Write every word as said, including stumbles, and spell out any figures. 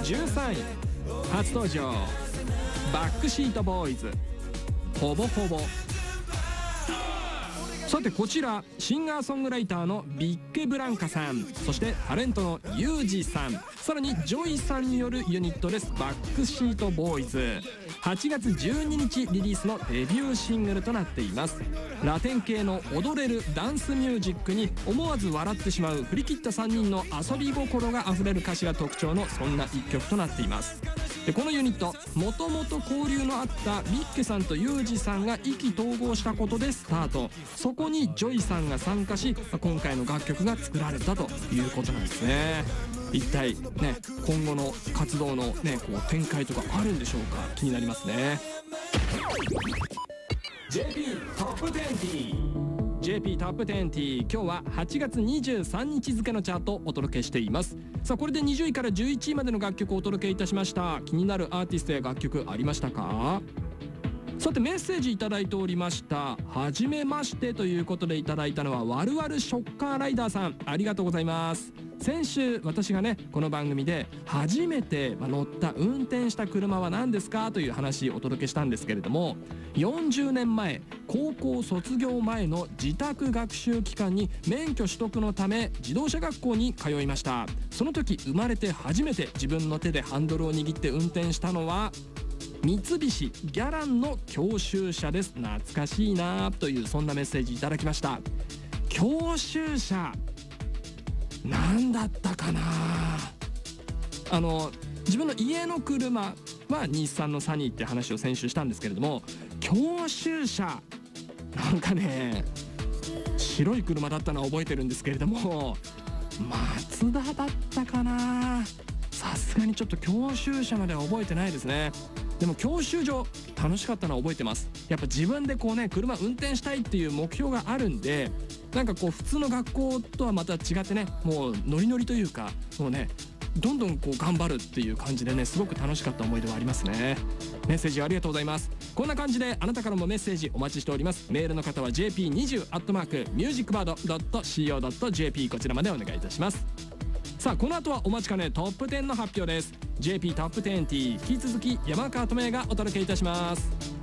じゅうさんい初登場バックシートボーイズほぼほぼ。さてこちらシンガーソングライターのビッケブランカさん、そしてタレントのユージさん、さらにジョイさんによるユニットです。バックシートボーイズはちがつじゅうににちリリースのデビューシングルとなっています。ラテン系の踊れるダンスミュージックに思わず笑ってしまう振り切ったさんにんの遊び心があふれる歌詞が特徴のそんな一曲となっています。でこのユニットもともと交流のあったビッケさんとユージさんが意気投合したことでスタート。そこにジョイさんが参加し今回の楽曲が作られたということなんですね。一体ね今後の活動のねこう展開とかあるんでしょうか、気になりますね。 ジェーピー トップにじゅう ジェーピー トップにじゅう今日ははちがつにじゅうさんにち付のチャートをお届けしています。さあこれでにじゅういからじゅういちいまでの楽曲をお届けいたしました。気になるアーティストや楽曲ありましたか？さてメッセージいただいておりました。はじめましてということでいただいたのはわるわるショッカーライダーさん、ありがとうございます。先週私がねこの番組で初めて乗った運転した車は何ですかという話をお届けしたんですけれども、よんじゅうねんまえ高校卒業前の自宅学習期間に免許取得のため自動車学校に通いました。その時生まれて初めて自分の手でハンドルを握って運転したのは三菱ギャランの教習車です。懐かしいなというそんなメッセージいただきました。教習車なんだったかな。あの自分の家の車は日産のサニーって話を先週したんですけれども、教習車なんかね白い車だったのは覚えてるんですけれどもマツダだったかな。さすがにちょっと教習車までは覚えてないですね。でも教習所楽しかったのは覚えてます。やっぱ自分でこうね車運転したいっていう目標があるんで、なんかこう普通の学校とはまた違ってねもうノリノリというかもうねどんどんこう頑張るっていう感じでねすごく楽しかった思い出はありますね。メッセージありがとうございます。こんな感じであなたからもメッセージお待ちしております。メールの方は ジェーピーにじゅう アットマーク ミュージックバード ドット シーオー ドット ジェーピー こちらまでお願いいたします。さあこの後はお待ちかねトップじゅうの発表です。 ジェーピー トップにじゅう引き続き山川智也がお届けいたします。